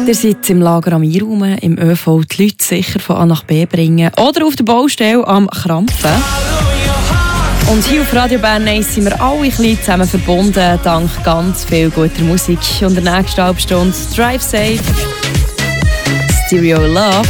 Ihr seid im Lager am Einräumen, im ÖV die Leute sicher von A nach B bringen oder auf der Baustelle am Krampfen. Und hier auf Radio Bern sind wir alle ein bisschen zusammen verbunden, dank ganz viel guter Musik. Und in der nächsten halben Stunde Drive Safe, Stereo Love,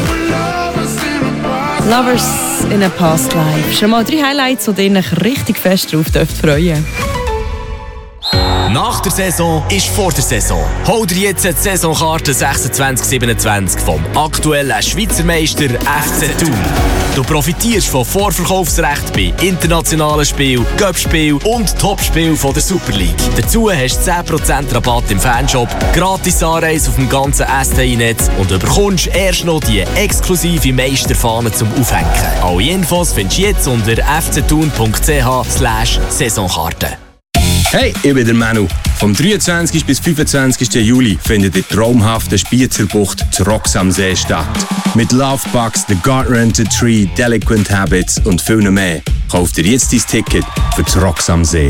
Lovers in a Past Life. Schon mal 3 Highlights, die ihr euch richtig fest drauf freuen dürft. Nach der Saison ist vor der Saison. Hol dir jetzt die Saisonkarte 26/27 vom aktuellen Schweizer Meister FC Thun. Du profitierst von Vorverkaufsrecht bei internationalen Spielen, Cup-Spielen und Topspielen der Super League. Dazu hast du 10% Rabatt im Fanshop, gratis Anreise auf dem ganzen STI-Netz und bekommst erst noch die exklusive Meisterfahne zum Aufhängen. Alle Infos findest du jetzt unter fcthun.ch/Saisonkarte. Hey, ich bin der Manu. Vom 23. bis 25. Juli findet in der traumhaften Spiezerbucht zu Rocks am See statt. Mit Lovebugs, The God Rented Tree, Delinquent Habits und viel mehr. Kauf dir jetzt dein Ticket für die Rocks am See.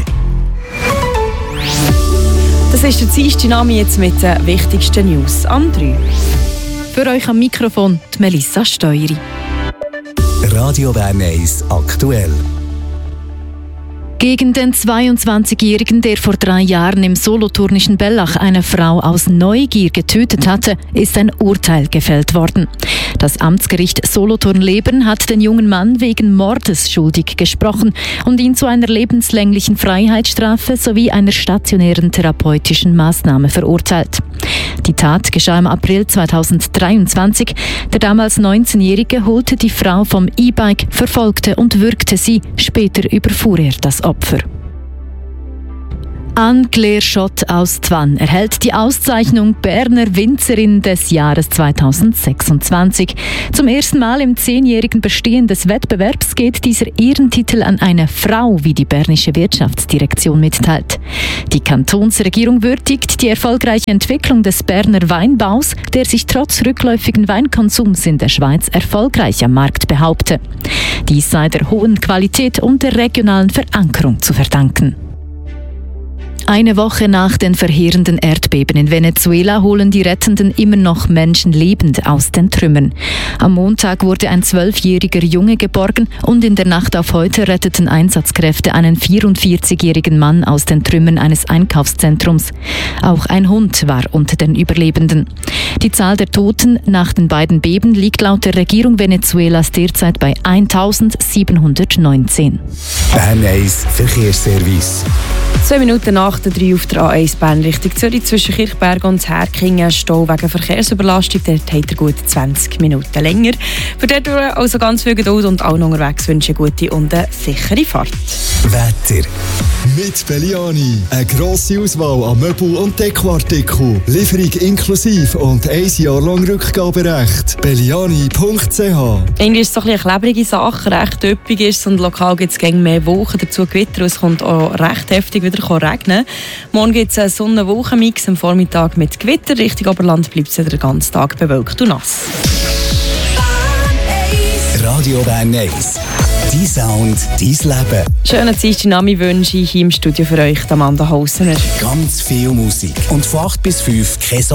Das ist der zweite Name jetzt mit den wichtigsten News am 3. Für euch am Mikrofon die Melissa Steueri. Radio Bern 1 aktuell. Gegen den 22-Jährigen, der vor 3 Jahren im solothurnischen Bellach eine Frau aus Neugier getötet hatte, ist ein Urteil gefällt worden. Das Amtsgericht Solothurn-Lebern hat den jungen Mann wegen Mordes schuldig gesprochen und ihn zu einer lebenslänglichen Freiheitsstrafe sowie einer stationären therapeutischen Maßnahme verurteilt. Die Tat geschah im April 2023. Der damals 19-Jährige holte die Frau vom E-Bike, verfolgte und würgte sie. Später überfuhr er das Opfer. Anne-Claire Schott aus Twann erhält die Auszeichnung Berner Winzerin des Jahres 2026. Zum ersten Mal im 10-jährigen Bestehen des Wettbewerbs geht dieser Ehrentitel an eine Frau, wie die Bernische Wirtschaftsdirektion mitteilt. Die Kantonsregierung würdigt die erfolgreiche Entwicklung des Berner Weinbaus, der sich trotz rückläufigen Weinkonsums in der Schweiz erfolgreich am Markt behaupte. Dies sei der hohen Qualität und der regionalen Verankerung zu verdanken. Eine Woche nach den verheerenden Erdbeben in Venezuela holen die Rettenden immer noch Menschen lebend aus den Trümmern. Am Montag wurde ein 12-jähriger Junge geborgen und in der Nacht auf heute retteten Einsatzkräfte einen 44-jährigen Mann aus den Trümmern eines Einkaufszentrums. Auch ein Hund war unter den Überlebenden. Die Zahl der Toten nach den beiden Beben liegt laut der Regierung Venezuelas derzeit bei 1719. Bern 1 Verkehrsservice. 2 Minuten nach der 3 auf der A1 Bern Richtung Zürich zwischen Kirchberg und Herkingen Stau wegen Verkehrsüberlastung. Dort hat er gut 20 Minuten länger. Für dort also ganz viel Geduld und allen unterwegs wünsche eine gute und eine sichere Fahrt. Wetter. Mit Belliani. Eine grosse Auswahl an Möbel- und Dekoartikeln. Lieferung inklusive und 1 Jahr lang Rückgaberecht. Belliani.ch. Irgendwie ist es so ein bisschen eine klebrige Sache, recht üppig ist es und lokal gibt es gegen mehr Wochen, dazu Gewitter und es kommt auch recht heftig wieder regnen. Morgen gibt es einen Sonne-Wolken-Mix am Vormittag mit Gewitter. Richtung Oberland bleibt es den ganzen Tag bewölkt und nass. Radio Bern 1. Dein Sound, dein Leben. Schönen Dienstagnami wünsche ich hier im Studio für euch, Amanda Hausener. Ganz viel Musik. Und von 8 bis 5 kein